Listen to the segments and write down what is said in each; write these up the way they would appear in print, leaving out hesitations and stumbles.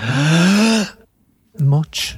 Mocs.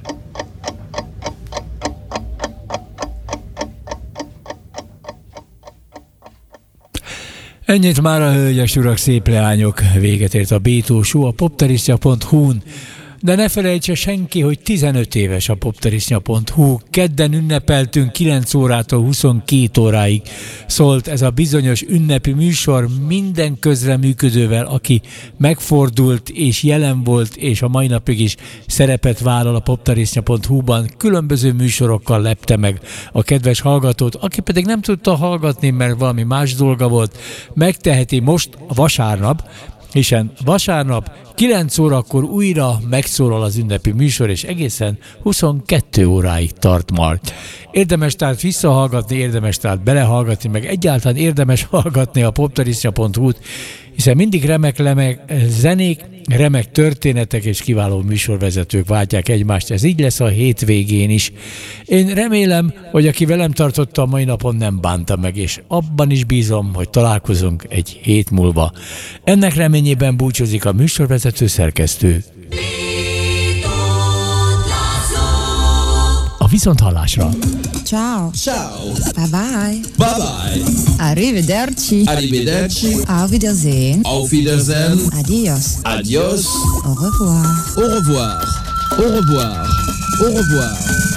Ennyit már a hölgyes urak, szép leányok. Véget ért a Bétó Show a popterisztja.hu-n. De ne felejtse senki, hogy 15 éves a popterisztja.hu. Kedden ünnepeltünk 9 órától 22 óráig. Szólt ez a bizonyos ünnepi műsor minden közreműködővel, aki megfordult és jelen volt, és a mai napig is szerepet vállal a popterisztja.hu-ban. Különböző műsorokkal lepte meg a kedves hallgatót, aki pedig nem tudta hallgatni, mert valami más dolga volt. Megteheti most vasárnap, hiszen vasárnap 9 órakor újra megszólal az ünnepi műsor, és egészen 22 óráig tart majd. Érdemes tehát visszahallgatni, érdemes tehát belehallgatni, meg egyáltalán érdemes hallgatni a popterisztja.hu-t, hiszen mindig remek zenék, remek történetek és kiváló műsorvezetők váltják egymást. Ez így lesz a hétvégén is. Én remélem, hogy aki velem tartotta a mai napon, nem bánta meg, és abban is bízom, hogy találkozunk egy hét múlva. Ennek reményében búcsúzik a műsorvezető szerkesztő. A viszonthallásra! Ciao. Ciao. Bye bye. Bye bye. Arrivederci. Arrivederci. Auf Wiedersehen. Auf Wiedersehen. Adios. Adios. Au revoir. Au revoir. Au revoir. Au revoir.